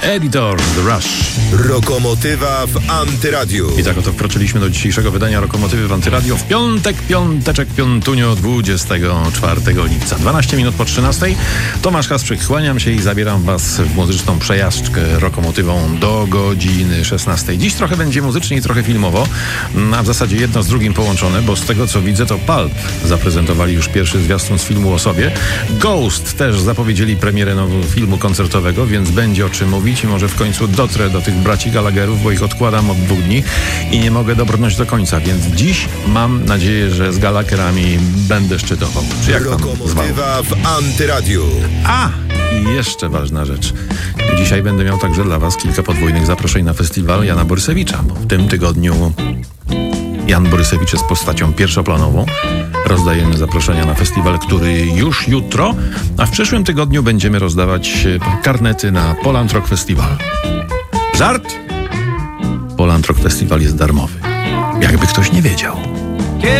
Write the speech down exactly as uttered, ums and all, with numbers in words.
Editor, The Rush. Rokomotywa w Antyradiu. I tak oto wkroczyliśmy do dzisiejszego wydania Rokomotywy w Antyradio w piątek, piąteczek, piątunio, dwudziestego czwartego lipca. dwanaście minut po trzynastej. Tomasz Kasprzyk, kłaniam się i zabieram was w muzyczną przejażdżkę rokomotywą do godziny szesnastej. Dziś trochę będzie muzycznie i trochę filmowo, a w zasadzie jedno z drugim połączone, bo z tego co widzę to Pulp zaprezentowali już pierwszy zwiastun z filmu o sobie. Ghost też zapowiedzieli premierę nowego filmu koncertowego, więc będzie o czym mówić i może w końcu dotrę do tych braci Gallagherów, bo ich odkładam od dwóch dni i nie mogę dobrnąć do końca, więc dziś mam nadzieję, że z Gallagherami będę szczytował. Czy jak tam zwał? Rokomotywa w Antyradiu. A! I jeszcze ważna rzecz. Dzisiaj będę miał także dla was kilka podwójnych zaproszeń na festiwal Jana Borysewicza, bo w tym tygodniu Jan Borysewicz jest postacią pierwszoplanową. Rozdajemy zaproszenia na festiwal, który już jutro, a w przyszłym tygodniu będziemy rozdawać karnety na Poland Rock Festival. Żart? Poland Rock Festival jest darmowy. Jakby ktoś nie wiedział.